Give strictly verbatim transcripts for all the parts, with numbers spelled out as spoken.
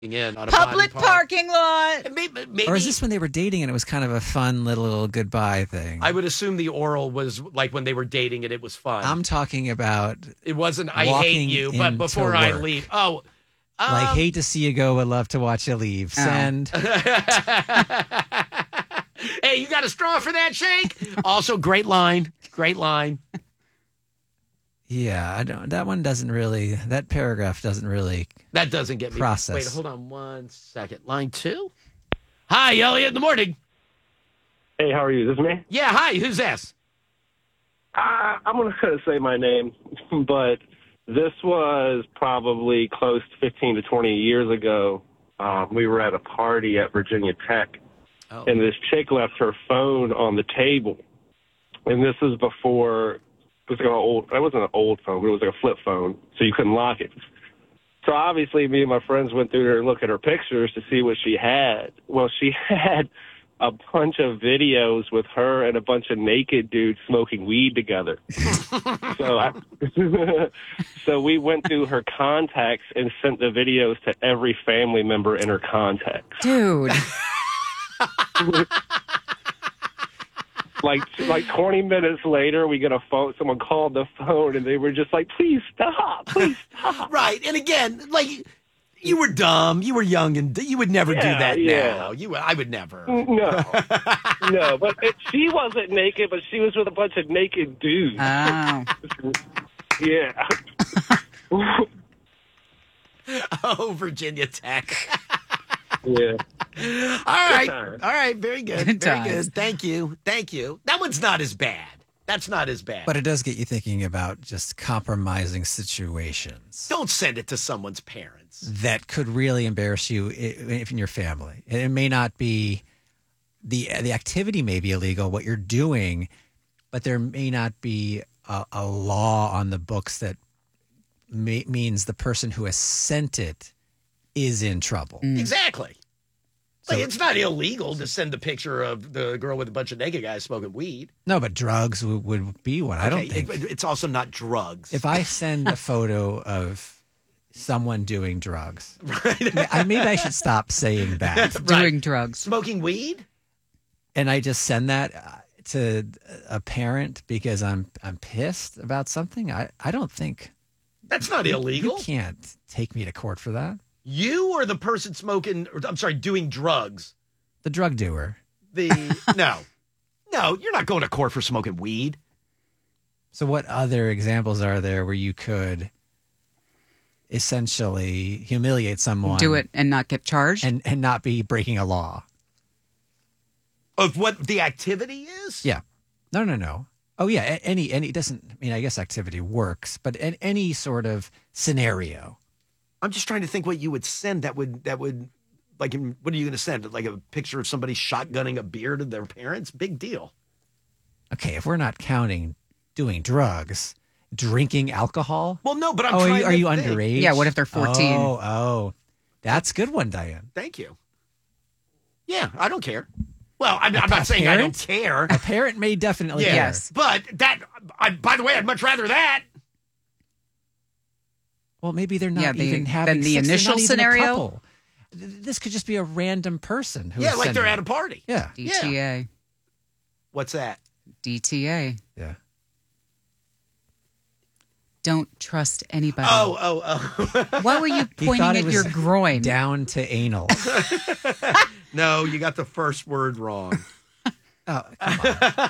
in on a Public body part. parking lot. Maybe, maybe, Or is this when they were dating and it was kind of a fun little goodbye thing? I would assume the oral was like when they were dating and it was fun. I'm talking about it wasn't I walking hate you, but into before I work. leave. Oh, um, like, hate to see you go, would love to watch you leave. Oh. Send. Hey, you got a straw for that shake? Also, great line. Great line. Yeah, I don't. That one doesn't really. That paragraph doesn't really. That doesn't get me. Process. Wait, hold on one second. Line two. Hi, Elliot. In the morning. Hey, how are you? This is me? Yeah, hi. Who's this? Uh, I'm going to say my name, but this was probably close to fifteen to twenty years ago. Um, we were at a party at Virginia Tech, Oh. and this chick left her phone on the table. And this was before, it was like an old, it wasn't an old phone, but it was like a flip phone, so you couldn't lock it. So obviously me and my friends went through there and looked at her pictures to see what she had. Well, she had a bunch of videos with her and a bunch of naked dudes smoking weed together. so I, so we went through her contacts and sent the videos to every family member in her contacts. Dude. Like like twenty minutes later, we get a phone. Someone called the phone, and they were just like, "Please stop, please stop." Right, and again, like you were dumb, you were young, and you would never Yeah, do that yeah. now. You, I would never. No, no. But it, she wasn't naked, but she was with a bunch of naked dudes. Oh. Yeah. Oh, Virginia Tech. Yeah. All right, times. all right, very good, Good very times. good. Thank you, thank you. That one's not as bad. That's not as bad. But it does get you thinking about just compromising situations Don't send it to someone's parents. that could really embarrass you i- if in your family. And it may not be the the activity may be illegal, what you're doing, but there may not be a, a law on the books that may, means the person who has sent it is in trouble. Exactly. Like, So- it's not illegal to send a picture of the girl with a bunch of naked guys smoking weed. No, but drugs would, would be one. I don't Okay, think. it- it's also not drugs. If I send a photo of someone doing drugs, I, maybe I should stop saying that. Doing drugs. Smoking weed? And I just send that uh, to a parent because I'm I'm pissed about something. I, I don't think That's not illegal. you can't take me to court for that. You or the person smoking, or, I'm sorry, doing drugs. The drug doer. The no, no, you're not going to court for smoking weed. So what other examples are there where you could essentially humiliate someone, Do it and not get charged? and and not be breaking a law? Of what the activity is? Yeah. No, no, no. Oh, yeah. a- Any, any, it doesn't, I mean, I guess activity works, but an, any sort of scenario. I'm just trying to think what you would send that would, that would, like, what are you going to send? Like a picture of somebody shotgunning a beer to their parents? Big deal. Okay. If we're not counting doing drugs, drinking alcohol. Well, no, but I'm oh, are trying you, are to you think. underage? Yeah, what if they're fourteen? Oh, oh. That's a good one, Diane. Thank you. Yeah, I don't care. Well, I'm, I'm A not saying I don't parent? care. A parent may definitely Yeah, care. Yes. but that, I, by the way, I'd much rather that. Well, maybe they're not Yeah, the- even having then the sex. They're initial not even a scenario? couple. Th- This could just be a random person who Yeah, is like they're sending at a it. party. Yeah. D T A. What's that? D T A. Yeah. Don't trust anybody. Oh, oh, oh. Why were you He pointing thought it at was your groin? Down to anal. No, you got the first word wrong. Oh, come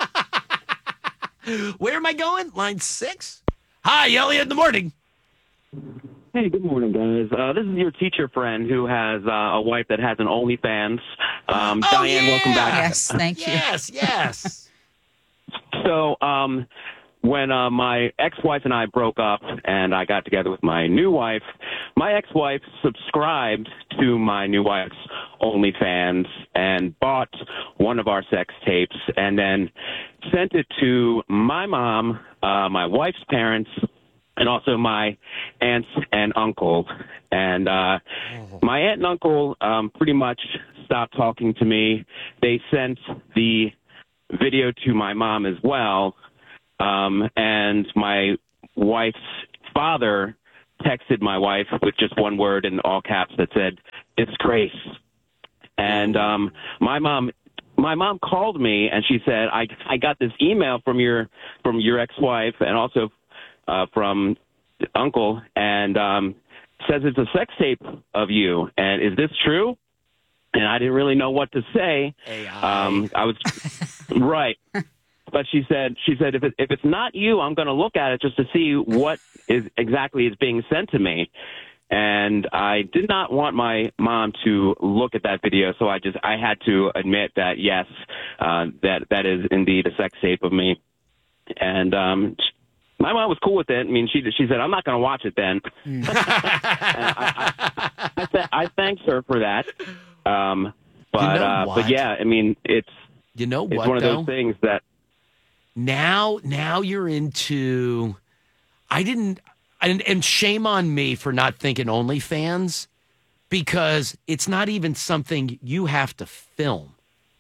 on. Where am I going? Line six? Hi, Elliot in the morning. Hey, good morning, guys. Uh, this is your teacher friend who has uh, a wife that has an OnlyFans. Um, Oh, Diane, welcome back. Yes, thank you. Yes, yes. So, um, when uh, my ex-wife and I broke up and I got together with my new wife, my ex-wife subscribed to my new wife's OnlyFans and bought one of our sex tapes and then sent it to my mom, uh, my wife's parents, and also my aunts and uncle. And uh, my aunt and uncle um, pretty much stopped talking to me. They sent the video to my mom as well. Um, and my wife's father texted my wife with just one word in all caps that said, "Disgrace." And um, my mom, my mom called me and she said, "I I got this email from your from your ex-wife and also uh, from Uncle, and um, says it's a sex tape of you. And is this true?" And I didn't really know what to say. A I. Um, I was right. But she said, she said, if, it, if it's not you, I'm going to look at it just to see what is exactly is being sent to me. And I did not want my mom to look at that video, so I just I had to admit that yes, uh, that that is indeed a sex tape of me. And um, my mom was cool with it. I mean, she she said, "I'm not going to watch it then." Mm. I, I, I, th- I thanked her for that. Um, but You know uh, what? but yeah, I mean, it's You know it's what, one of though? those things that. Now, now you're into. I didn't, and, and shame on me for not thinking OnlyFans, because it's not even something you have to film.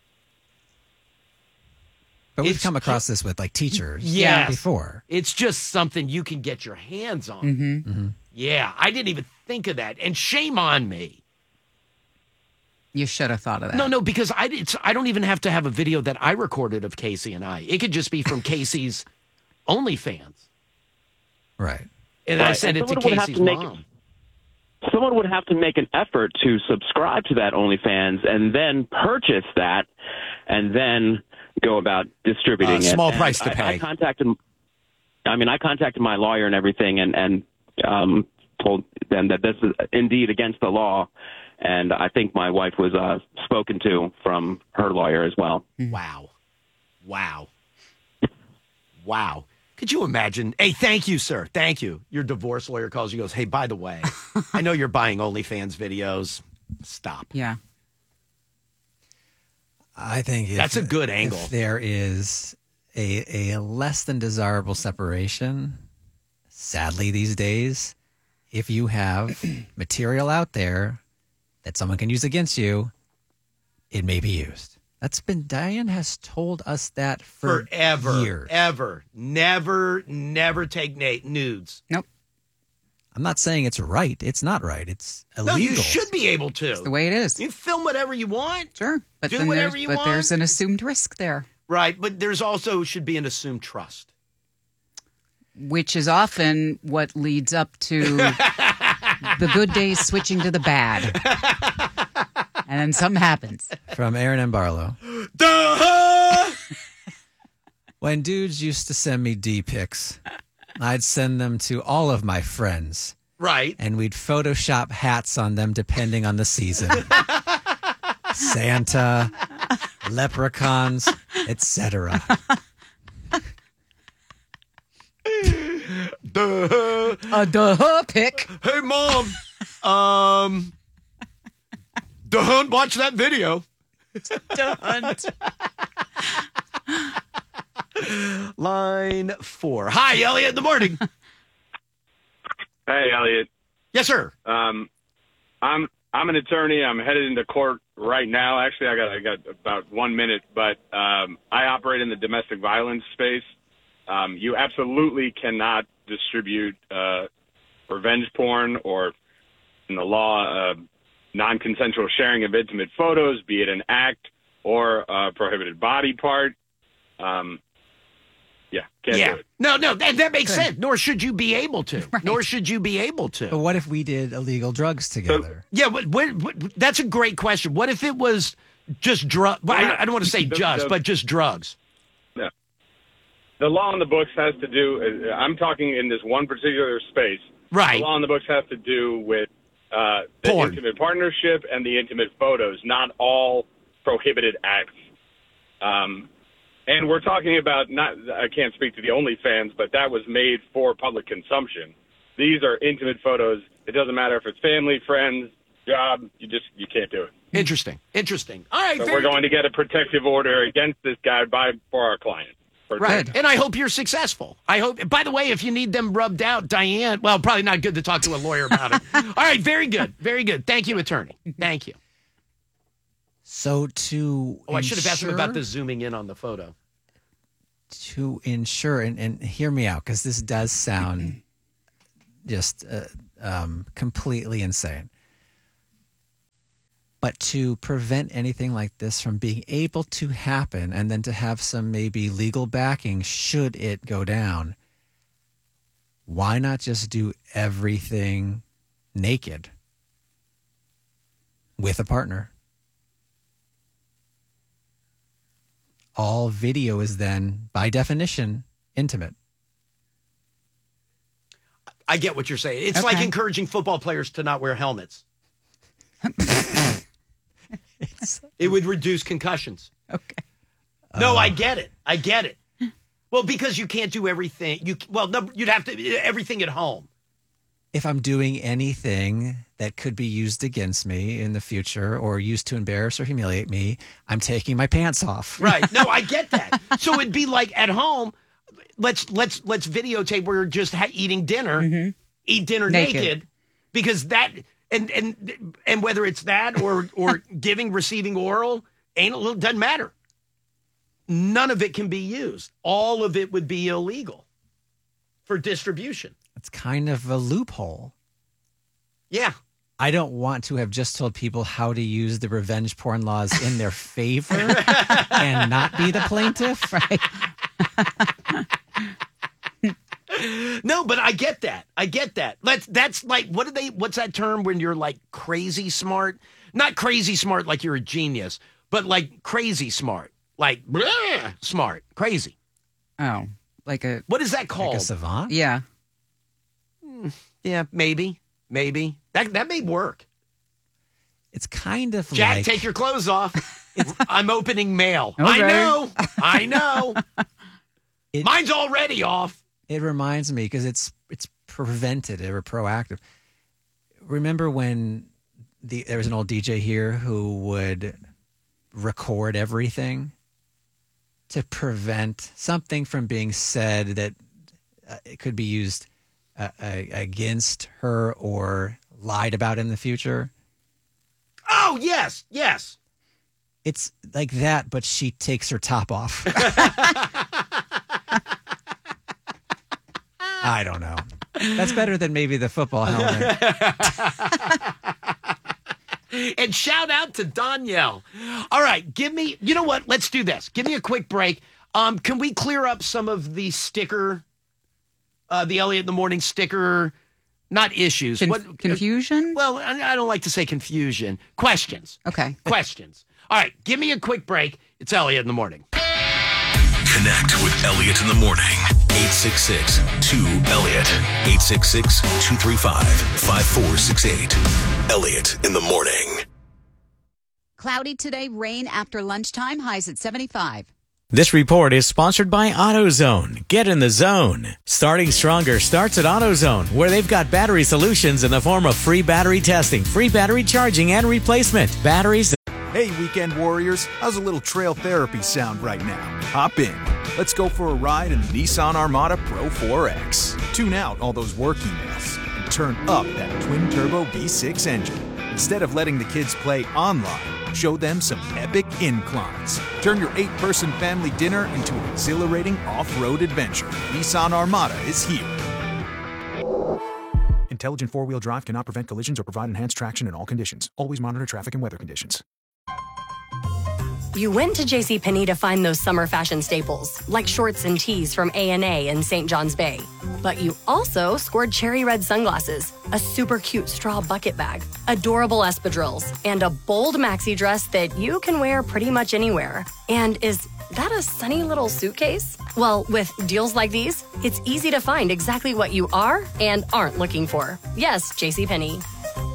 But we've It's come across this with like teachers Yes. before. It's just something you can get your hands on. Mm-hmm. Mm-hmm. Yeah, I didn't even think of that, and shame on me. You should have thought of that. No, no, because I it's, I don't even have to have a video that I recorded of Casey and I. It could just be from Casey's OnlyFans. Right. And I Right. sent And it to someone would have Casey's to make- mom. Someone would have to make an effort to subscribe to that OnlyFans and then purchase that and then go about distributing Uh, it. small And price to I, pay. I contacted, I mean, I contacted my lawyer and everything and, and um, told them that this is indeed against the law. And I think my wife was uh, spoken to from her lawyer as well. Wow. Wow. Wow. Could you imagine? Hey, thank you, sir. Thank you. Your divorce lawyer calls you, goes, "Hey, by the way, I know you're buying OnlyFans videos. Stop." Yeah. I think if, That's a good angle. If there is a a less than desirable separation, sadly these days, if you have material out there that someone can use against you, it may be used. That's been Diane has told us that for Forever. years. Ever. Never, never take na- nudes. Nope. I'm not saying it's right. It's not right. It's illegal. No, you should be able to. The way it is. You film whatever you want. Sure. But Do then whatever there's, you but want. there's an assumed risk there, Right. But there's also should be an assumed trust. which is often what leads up to the good days switching to the bad. And then something happens. From Aaron and Barlow. Duh! When dudes used to send me D pics, I'd send them to all of my friends, Right. and we'd Photoshop hats on them depending on the season. Santa, leprechauns, et cetera. Duh. A duh pick. Hey, Mom. Um, don't watch that video. Don't. Line four. Hi, Elliot, in the morning. Hey, Elliot. Yes, sir. Um, I'm I'm an attorney. I'm headed into court right now. Actually, I got I got about one minute, but um, I operate in the domestic violence space. Um, you absolutely cannot distribute uh, revenge porn or, in the law, uh, non-consensual sharing of intimate photos, be it an act or a prohibited body part. Um, yeah, can't yeah. do it. No, no, that, that makes sense. Nor should you be able to. Right. Nor should you be able to. But what if we did illegal drugs together? Yeah, but what, what, that's a great question. What if it was just drug? Well, I, I don't want to say The- just, the- but just drugs. No. The law in the books has to do, uh, I'm talking in this one particular space. Right. The law in the books has to do with uh, the Porn. intimate partnership and the intimate photos, not all prohibited acts. Um, and we're talking about, not, I can't speak to the OnlyFans, but that was made for public consumption. These are intimate photos. It doesn't matter if it's family, friends, job, you just, you can't do it. Interesting. Interesting. All right. So very we're going to get a protective order against this guy by for our client. For Right. Good. And I hope you're successful. I hope, by the way, if you need them rubbed out, Diane, well, probably not good to talk to a lawyer about it. All right. Very good. Very good. Thank you, attorney. Thank you. So to Oh, I should have asked him ensure- about the zooming in on the photo. to ensure and, and hear me out because this does sound just uh, um, completely insane. But to prevent anything like this from being able to happen, and then to have some maybe legal backing should it go down, why not just do everything naked with a partner? All video is then, by definition, intimate. I get what you're saying. It's Okay. like encouraging football players to not wear helmets. It would reduce concussions. Okay. No, I get it. I get it. Well, because you can't do everything. You well, no, you'd have to everything at home. If I'm doing anything that could be used against me in the future or used to embarrass or humiliate me, I'm taking my pants off. Right. No, I get that. So it'd be like at home. Let's let's let's videotape. We're just ha- eating dinner. Eat dinner naked. Naked. because that and and and whether it's that or or giving, receiving oral, anal, doesn't matter. None of it can be used. All of it would be illegal for distribution. It's kind of a loophole. Yeah. I don't want to have just told people how to use the revenge porn laws in their favor and not be the plaintiff. Right. No, but I get that. I get that. Let's, that's like, what do they, what's that term when you're like crazy smart? Not crazy smart like you're a genius, but like crazy smart. Like, bleh, smart. Crazy. Oh, like a, What is that called? Like a savant? yeah. Yeah, maybe. Maybe. That that may work. It's kind of Jack, like... take your clothes off. It's, I'm opening mail. Okay. I know. I know. It- Mine's already off. It reminds me because it's it's preventative or proactive. Remember when the there was an old D J here who would record everything to prevent something from being said that uh, it could be used uh, uh, against her or lied about in the future. Oh, yes. Yes. It's like that, but she takes her top off. I don't know. That's better than maybe the football helmet. And shout out to Danielle. All right, give me, you know what? Let's do this. Give me a quick break. Um, can we clear up some of the sticker, uh, the Elliot in the Morning sticker, not issues. Conf- what confusion? Well, I, I don't like to say confusion. Questions. Okay. Questions. All right, give me a quick break. It's Elliot in the Morning. Connect with Elliot in the Morning. eight six six two Elliot. eight six six two three five five four six eight. Elliot in the Morning. Cloudy today, rain after lunchtime, highs at seventy-five. This report is sponsored by AutoZone. Get in the zone. Starting stronger starts at AutoZone, where they've got battery solutions in the form of free battery testing, free battery charging, and replacement. Batteries. Hey, weekend warriors, how's a little trail therapy sound right now? Hop in. Let's go for a ride in the Nissan Armada Pro four X. Tune out all those work emails and turn up that twin-turbo V six engine. Instead of letting the kids play online, show them some epic inclines. Turn your eight-person family dinner into an exhilarating off-road adventure. Nissan Armada is here. Intelligent four-wheel drive cannot prevent collisions or provide enhanced traction in all conditions. Always monitor traffic and weather conditions. You went to JCPenney to find those summer fashion staples, like shorts and tees from A and A in Saint John's Bay. But you also scored cherry red sunglasses, a super cute straw bucket bag, adorable espadrilles, and a bold maxi dress that you can wear pretty much anywhere. And is that a sunny little suitcase? Well, with deals like these, it's easy to find exactly what you are and aren't looking for. Yes, JCPenney.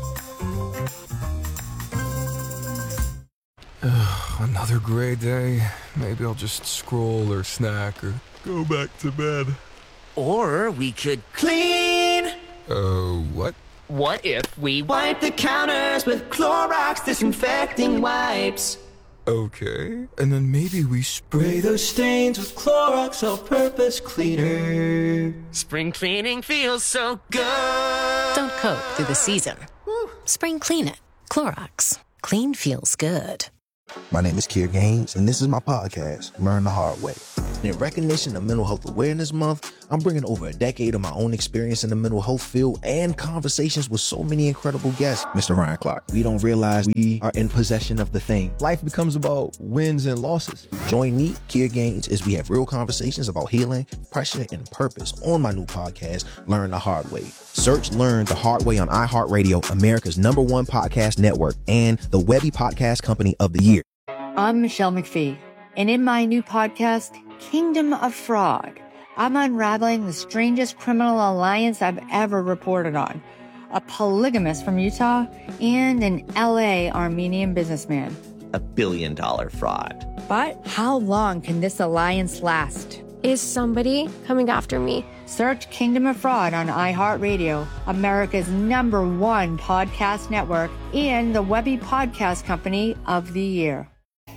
Another gray day. Maybe I'll just scroll or snack or go back to bed. Or we could clean. Oh, uh, what? What if we wipe the counters with Clorox disinfecting wipes? Okay, and then maybe we spray those stains with Clorox all-purpose cleaner. Spring cleaning feels so good. Don't cope through the season. Spring clean it. Clorox. Clean feels good. My name is Kier Gaines, and this is my podcast, Learn the Hard Way. In recognition of Mental Health Awareness Month, I'm bringing over a decade of my own experience in the mental health field and conversations with so many incredible guests. Mister Ryan Clark, we don't realize we are in possession of the thing. Life becomes about wins and losses. Join me, Kier Gaines, as we have real conversations about healing, pressure, and purpose on my new podcast, Learn the Hard Way. Search Learn the Hard Way on iHeartRadio, America's number one podcast network, and the Webby Podcast Company of the Year. I'm Michelle McPhee, and in my new podcast, Kingdom of Fraud, I'm unraveling the strangest criminal alliance I've ever reported on. A polygamist from Utah and an L A Armenian businessman. A billion dollar fraud. But how long can this alliance last? Is somebody coming after me? Search Kingdom of Fraud on iHeartRadio, America's number one podcast network, and the Webby Podcast Company of the Year.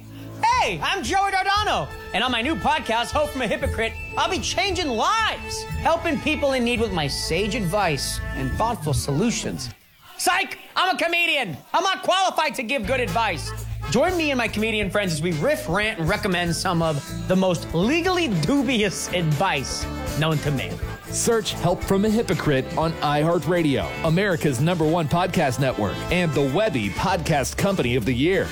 Hey, I'm Joey Dardano, and on my new podcast, Hope from a Hypocrite, I'll be changing lives, helping people in need with my sage advice and thoughtful solutions. Psych! I'm a comedian. I'm not qualified to give good advice. Join me and my comedian friends as we riff, rant, and recommend some of the most legally dubious advice known to man. Search Help from a Hypocrite on iHeartRadio, America's number one podcast network, and the Webby Podcast Company of the Year.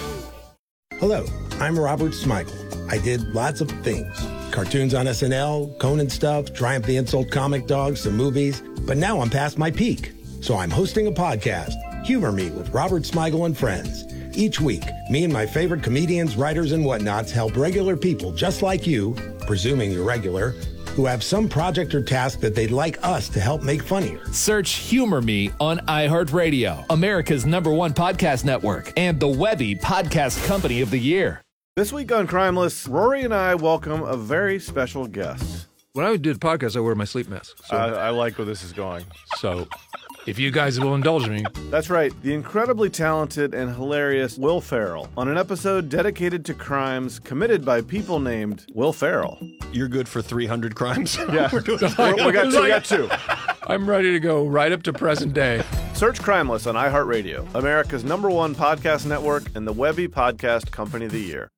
Hello, I'm Robert Smigel. I did lots of things. Cartoons on S N L, Conan stuff, Triumph the Insult Comic Dogs, some movies. But now I'm past my peak. So I'm hosting a podcast, Humor Me with Robert Smigel and Friends. Each week, me and my favorite comedians, writers, and whatnots help regular people just like you, presuming you're regular, who have some project or task that they'd like us to help make funnier. Search Humor Me on iHeartRadio, America's number one podcast network, and the Webby Podcast Company of the Year. This week on Crimeless, Rory and I welcome a very special guest. When I do the podcast, I wear my sleep mask. So. I, I like where this is going. So, if you guys will indulge me. That's right, the incredibly talented and hilarious Will Ferrell on an episode dedicated to crimes committed by people named Will Ferrell. You're good for three hundred crimes? Yeah, We're doing We're, we, got two, we got two. I'm ready to go right up to present day. Search Crimeless on iHeartRadio, America's number one podcast network, and the Webby Podcast Company of the Year.